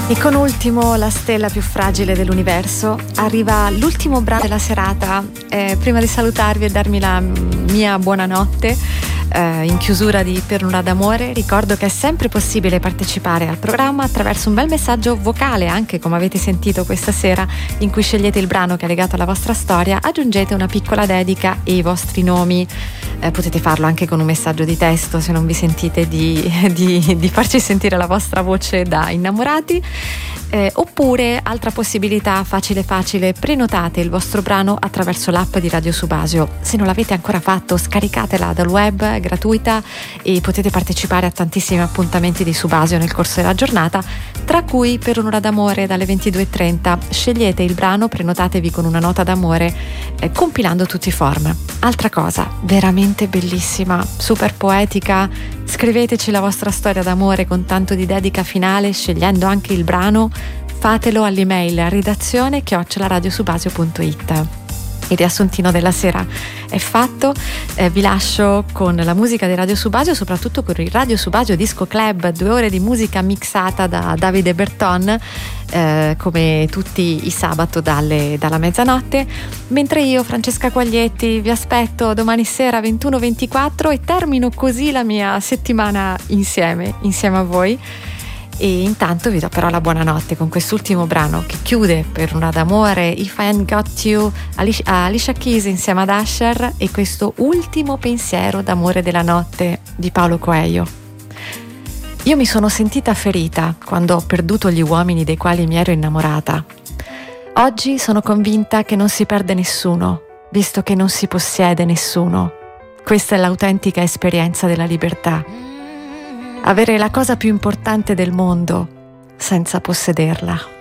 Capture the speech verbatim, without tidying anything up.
E con ultimo, la stella più fragile dell'universo, arriva l'ultimo brano della serata. Eh, prima di salutarvi e darmi la mia buonanotte, eh, in chiusura di Per un'ora d'amore, ricordo che è sempre possibile partecipare al programma attraverso un bel messaggio vocale, anche come avete sentito questa sera, in cui scegliete il brano che è legato alla vostra storia, aggiungete una piccola dedica e i vostri nomi. Eh, potete farlo anche con un messaggio di testo se non vi sentite di, di, di farci sentire la vostra voce da innamorati. Eh, oppure, altra possibilità facile facile, prenotate il vostro brano attraverso l'app di Radio Subasio. Se non l'avete ancora fatto, scaricatela dal web, è gratuita e potete partecipare a tantissimi appuntamenti di Subasio nel corso della giornata, tra cui Per un'ora d'amore dalle ventidue e trenta. Scegliete il brano, prenotatevi con una nota d'amore, eh, compilando tutti i form. Altra cosa veramente bellissima, super poetica, scriveteci la vostra storia d'amore con tanto di dedica finale, scegliendo anche il brano. Fatelo all'email redazione chiocciola radiosubasio punto it. Il riassuntino della sera è fatto, eh, vi lascio con la musica di Radio Subasio, soprattutto con il Radio Subasio Disco Club, due ore di musica mixata da Davide Berton, eh, come tutti i sabato dalle, dalla mezzanotte, mentre io, Francesca Quaglietti, vi aspetto domani sera ventuno ventiquattro e termino così la mia settimana insieme, insieme a voi. E intanto vi do però la buonanotte con quest'ultimo brano che chiude Per un'ora d'amore, If I Ain't Got You, Alicia Keys insieme ad Usher, e questo ultimo pensiero d'amore della notte di Paulo Coelho. Io mi sono sentita ferita quando ho perduto gli uomini dei quali mi ero innamorata. Oggi sono convinta che non si perde nessuno, visto che non si possiede nessuno. Questa è l'autentica esperienza della libertà. Avere la cosa più importante del mondo senza possederla.